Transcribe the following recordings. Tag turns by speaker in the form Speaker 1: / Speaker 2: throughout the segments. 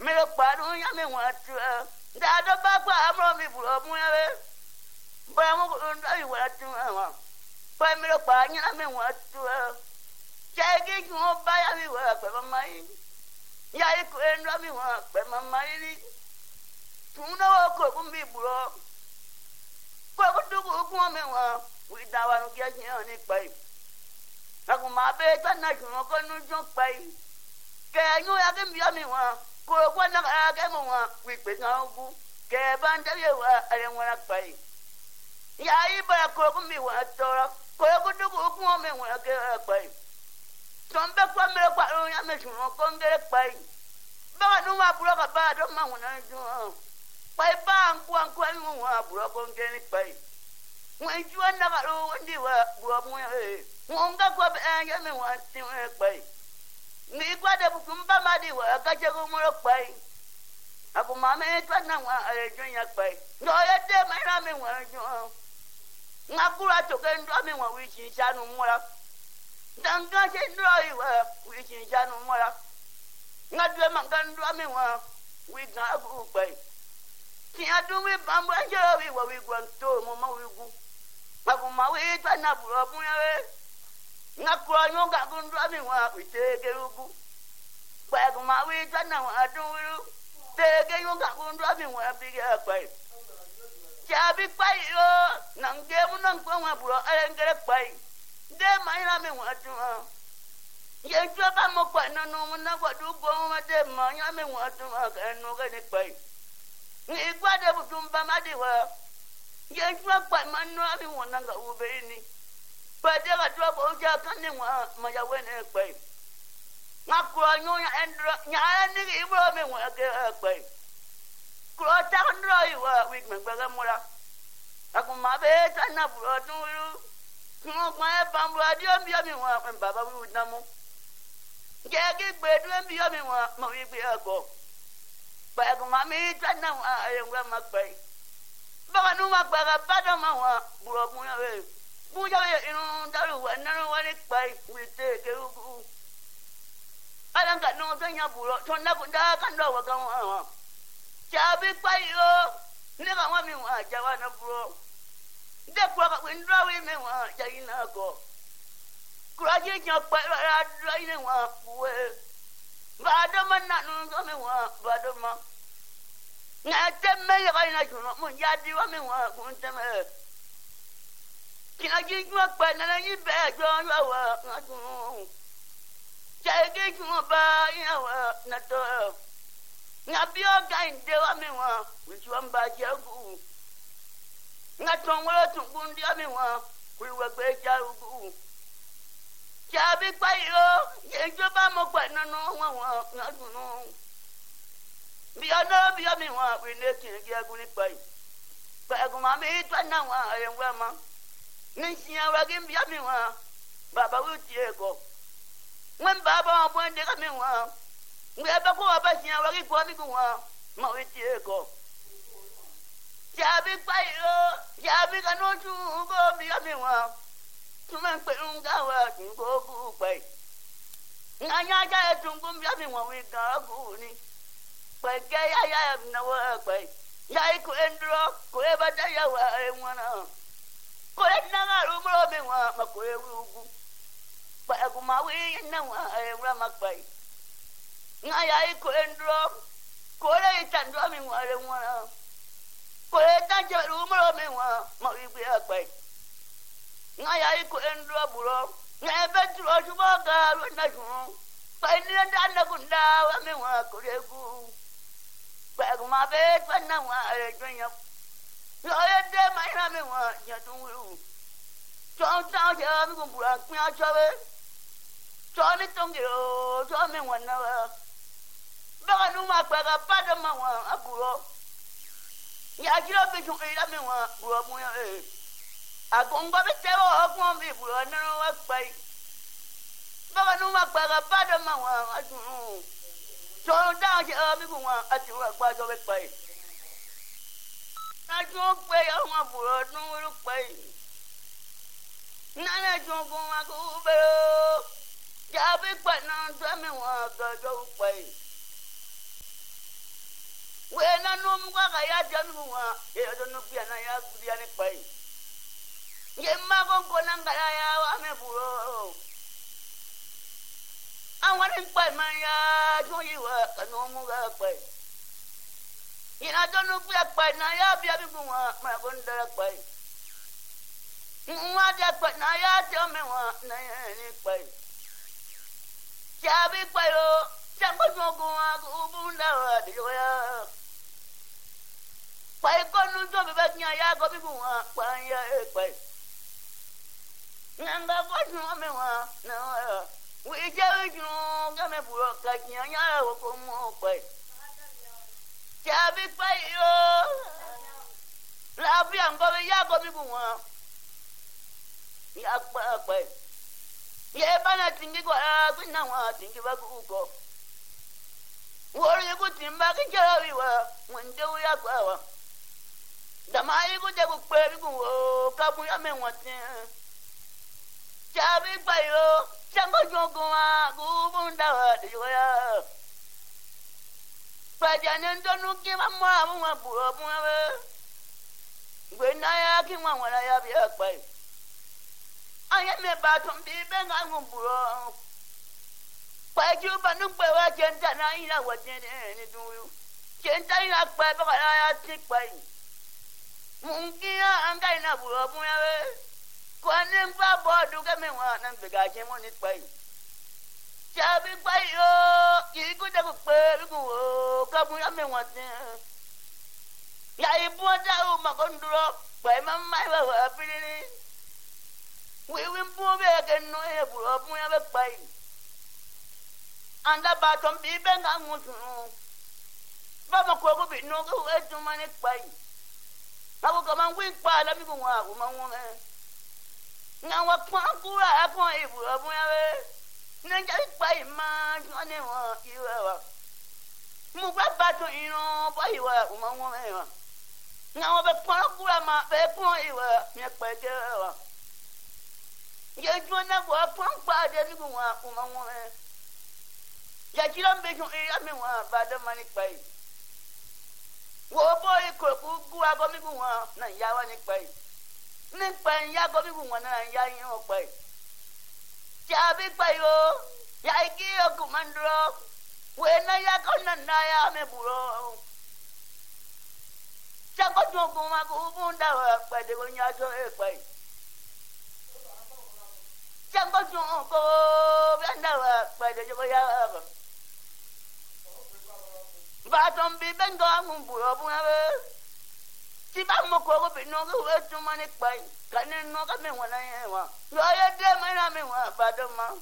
Speaker 1: me lo paru ya me watu da do ba kwa amro mi buro mu ya be ba mo ko ndo yi watu wa pa me lo pa nya me watu cha ge ju ba ya mi wa pa mai ya ko ndo mi wa pa mai ni tu no ko ku mi buro ko ko du ko me wa wi da wa no ke ni pa aku ma be ta na ju ko nu jo pa ke anyu ya ke mi ya mi wa ko ko na ka ke mo wa wi pe na ogu ke ba nda ye wa are wa pa ya i ba ko mi wa to ko ko du ko me wa ke pa tombe kwa me kwa ya me ju ko ngere pa ba nu ma buro ka ba do ma wona ju pa ba nku mi wa buro ko ngere pa wen ju na ka ro ndi wa buro mu Munga kwa ya me wa ti we pai ni kwa de bukumba madi wa ka je ko mo pai aku mame twa na wa ale jo ya pai no ye de me na me wa jo ngakura to ke ndo me wa wi chi sha no mo la danga je ndo yi wa wi chi sha no mo la ngadwe manga ndo me wa wi ga ku pai ti adu mi bambu je wi wa wi gwan to mo ma wi gu aku ma wi twa na buro mu ya we ngakura nyonga gundwa mi wa witege rugu kwa kuma wita na wa duru tege nyonga gundwa mi wa biga kwai chabi kwai yo nange mu nan kwa wa buro alengere kwai de mai na mi wa tu ye jwa ba mo kwa no no na kwa du bo ma de ma nya mi wa tu ka no ga ni kwai ni kwa de butumba ma di wa ye jwa kwa ma no mi wa na ga ube ni Pada ka tua bo ja kan ni ma ya we ne pe ngaku anyo ya endro nya ni ki bro me wa ke pe kro ta kan ro yi wa wi me gba ga mura aku ma be ta na bro tu ku ma ba mura di o mi wa baba wi na mo ge ge gbe du mi mi wa ma wi gbe ago ba aku ma mi ta na wa aye wa ma pe ba nu ma gba ga ba do ma wa bro mu ya we Buja ye inu daru wa nanu wa ni pai wite ke ugu. Alang ka no tanya bulo tonna kunda kan do wa kan wa. Chabi pai yo ni ka wa mi wa jawa na bulo. De kwa ka windro wi me wa jai na ko. Kura je nya pai ra ra ni wa buwe. Ba do man na nu so me wa ba do ma. Na temme ye ka na juno mun ya di wa me wa kun temme. Kina ji jwa pa na ni be jo wa wa na tu cha ge jwa ba ya wa na to na bio ga inde wa me wa wi jwa mba ja gu na to wa tu gun dia me wa wi wa gbe ja gu cha bi pa yo ye jo ba mo pa na no wa wa na tu no bio me wa wi ne ki ge gu ni pa gu ma me to na wa ye wa ma Nisia wagim yami wa baba wuti ego wen baba bo ende ka mi wa ngwe ba ko ba sia wagi ko mi ko wa ma wuti ego jabi pa yo jabi ka no tu go mi yami wa tu men pe unga wa tu go ku pa nganya ja tu go mi yami wa wi ga ku ni pa ge ya na wa pa ya ko endro ko e ba da ya wa e wana ko na nga rumro me wa ma ko e ugu pa ku ma wi na wa e ra ma pa nga ya ko endro ko le tan do me wa le wa ko e ta je rumro me wa ma wi bi a pa nga ya ko endro buro nga be tro ju ba ga ru na ju pa ni na na ku na wa me wa ko le gu pa ku ma be pa na wa e jo nya yo de mai na me wa ya tu ru cho ta ja mi ku bura kya cha be cho ni tong ge ro cho me wa na ba ba nu ma pa ga pa de ma wa a buro ya ji ro be ju e la me wa buro mu ya e a gong ba be te o ko mi buro na wa pa ba nu ma pa ga pa de ma wa a ju cho ta ja mi ku wa a ju wa pa jo be pa na jo pe ya wa buro nu ru pa na na jo ko wa ku be ja be pa na do me wa ga jo pa no mga kaya dyan mga, ito no pianaya, diyan pay. Yemma kong ko nang kalaya, ame puro. Ang waring pay, maya, suyiwa, kano mga pay. Inato no piyak pay, naya, biyabi mga, magundara pay. Ngada pay, naya, tiyame mga, naya, ni pay. Sabi pay, Sambal mo kung ako ubundawa, di ko ya. Pai con nun to bebek nya ya ko bi bunga pai ya pai. Nanga ko no me wa na wi ja wi no ga me buro ka nya ya ko mo pai. Ja bi pai yo. La bi an ko ya ko bi bunga. Ya pai. Ye bana tingi ko a na wa tingi ba ko. Wori ko timba ke ja wi wa mun de ya kwa. Damai ko jago kweri ko kabu ya menwate Chabi bayo chango jogo wa gubunda wa de ya Pajane ndonu ki mamwa mwa buro mwa Gwena ya ki mwa wala ya bi akpai Aya me batom bi benga ngumburo Paju banu kwa jenta na ina wajene ni duyu Jenta ina akpai ba ya tikpai Mungia angai na buro buya we Kwane mpa bodu kame wana mbega chemo ni pai Chabi pai yo Kiku jaku peri kuwo Kamu ya me wate Ya ibu ada makonduro Pai mamai wa pilini Wiwi mpu beke no e buro buya we pai Anda batom bibe nga ngusu Bama kwa kubi no kuwe tumani pai Aku kama wing pa la mi ko wa ko mangwe nga wa kwa kura ko ibu abu ya we nanga pa ma jone wa iwa mu ba ba to ino pa iwa ko mangwe wa nga wa ba kwa kura ma be ko iwa mi pa ke wa ye jona wa kwa pa de mi ko wa ko mangwe ya kiram be ko ya mi wa ba de mani pai wo boy ko ku ago mi bunwa na ya wa ni pai ni pai ya go mi bunwa na ya yin o pai ja bi pai o ya ki o ku mandro we na ya ko na ya me buro ja ko jo ku ma ku bunda wa pai de ko nya so e pai ja ko jo ko banda wa pai de ko ya Batom bi bengo ngumburo bunawe Tiba moko ko bi no ko wetu mani pai kanen no ka me wana yewa yo ye de mana me wa badoma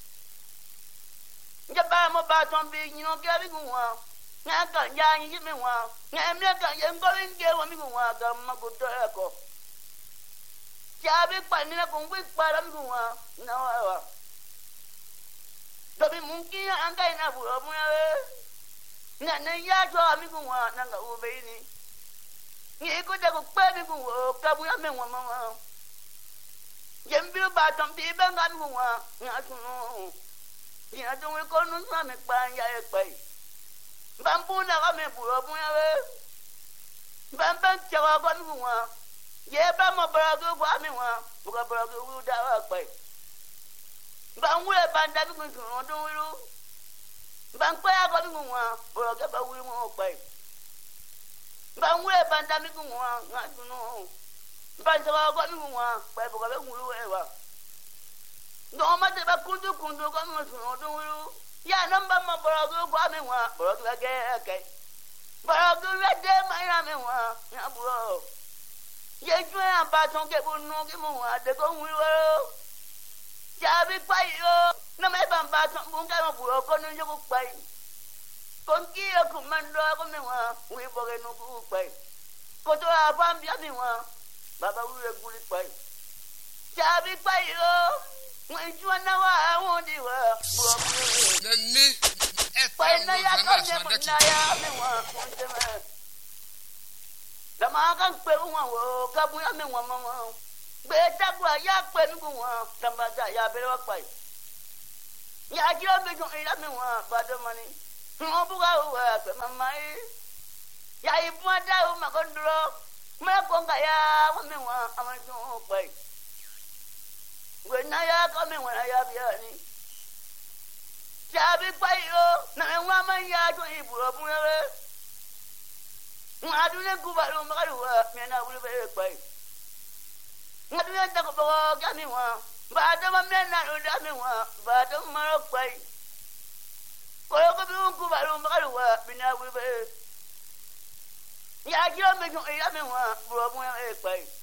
Speaker 1: Jaba mo batom bi no ke bi gwa nga ka ya yi me wa nga me ka ye ngo nge wa mi gwa ga ma ko to ko Jabi pa ni na ko wi para mi gwa na wa Dobi mungi anga ina buro bunawe na ya jo ami ku wa na nga ube ni ngi ko da ko pa mi ku ka bu ya me wa ma yembi ba tom bi ba nga mi wa nga tu no ya do we ko nu sa me pa ya e pa bambu na ga me bu bu ya we bamban cha wa ko mi wa ye ba mo bra go wa mi wa bu ka bra go da wa pa ba nwe ba nda mi ku no do we lu Bang pa ko mi ngwa bro ga ba wi mo pai Bang we banda mi ngwa nga tu no Bang sa ko mi ngwa pai bo ga ba ngulu e wa No ma te ba kundu ko mi so do wi ya namba ma bro ga ko mi ngwa bro ga ge ke bro ga we de ma ya mi ngwa ya bro Ye ju ya ba ton ke bu no ki mo wa de ko wi wo Ja bi pa yo na me bamba ton bunga mo buro ko no yo pai kon ki ko mando ko me wa wi bo ke no ku pai ko to a pam bia mi wa baba wi re guli pai ja bi pa yo mo ju na wa won di wa buro
Speaker 2: na ni
Speaker 1: pai na ya ko ne na ya mi wa kon te me dama kan pe wa wo ka bu ya mi wa mo Beta gua ya pe mi gua tamba ya be wa pai Ya kira be jo ila me wa ba do mani no bu ga wa pe mamai ya ibu ada makondro me konga ya wa me wa amanju pai wena ya ko me wa ya biani jabi pai yo na wa man ya to ibu obunere ngadune kubaru makaruwa me na bulu be pai ngadune ta ko ba ga mi wa ba da ma me na da mi wa ba da ma pai ko ko bi kubaru makaruwa bina bulu be ya kí ọmọ ìjọ ìyá mi wọn bùrọ̀ mú ẹ pẹ́.